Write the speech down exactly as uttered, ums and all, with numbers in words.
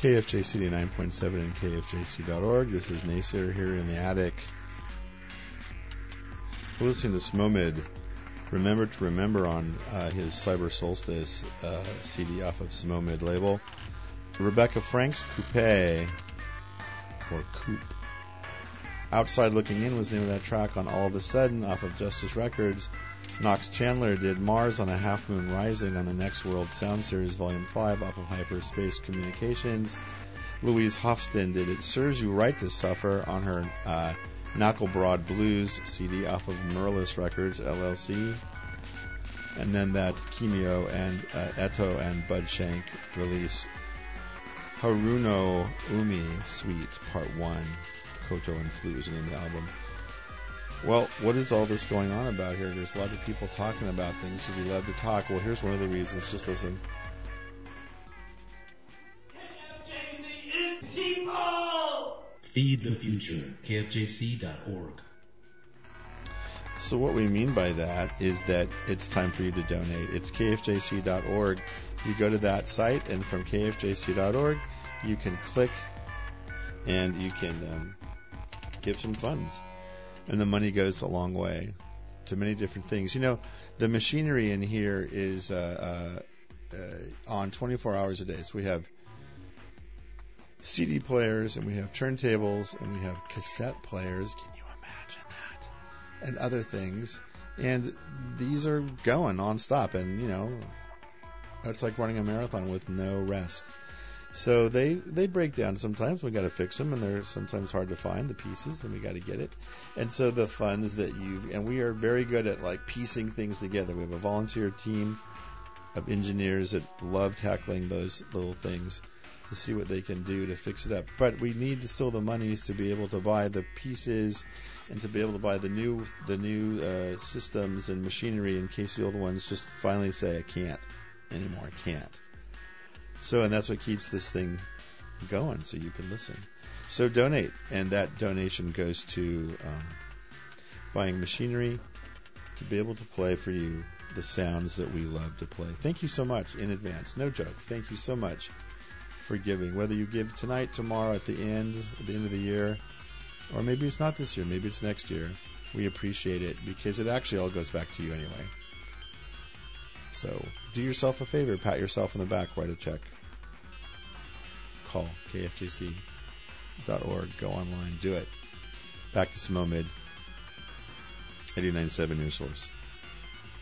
K F J C nine point seven and K F J C dot org. This is Naysayer here in the attic. We're listening to Smomid, Remember to Remember, on uh, his Cyber Solstice uh, C D off of Smomid label. Rebecca Frank's Coupe, or Coupe. Outside Looking In was the name of that track on All of a Sudden off of Justice Records. Knox Chandler did Mars on a Half Moon Rising on the Next World Sound Series Volume five off of Hyperspace Communications. Louise Hofsten did It Serves You Right to Suffer on her uh, Knucklebroad Blues C D off of Merlis Records, L L C. And then that Kimio and uh, Eto and Bud Shank release Haruno Umi Suite Part one. Koto and Flute was the name of the album. Well, what is all this going on about here? There's a lot of people talking about things, so we love to talk. Well, here's one of the reasons. Just listen. K F J C is people! Feed the future. K F J C dot org. So what we mean by that is that it's time for you to donate. It's K F J C dot org. You go to that site, and from K F J C dot org, you can click and you can um, give some funds. And the money goes a long way to many different things. You know, the machinery in here is uh, uh, uh, on twenty-four hours a day. So we have C D players, and we have turntables, and we have cassette players. Can you imagine that? And other things. And these are going nonstop. And, you know, that's like running a marathon with no rest. So they, they break down sometimes. We got to fix them, and they're sometimes hard to find, the pieces, and we got to get it. And so the funds that you've, and we are very good at like piecing things together. We have a volunteer team of engineers that love tackling those little things to see what they can do to fix it up. But we need still the monies to be able to buy the pieces and to be able to buy the new the new uh, systems and machinery in case the old ones just finally say I can't anymore. I can't. So, and that's what keeps this thing going, so you can listen. So donate, and that donation goes to um, buying machinery to be able to play for you the sounds that we love to play. Thank you so much in advance. No joke. Thank you so much for giving. Whether you give tonight, tomorrow, at the end, at the end of the year, or maybe it's not this year, maybe it's next year. We appreciate it because it actually all goes back to you anyway. So do yourself a favor, pat yourself on the back, write a check. Call K F J C dot org, go online, do it. Back to Smomid, eighty-nine point seven, your source.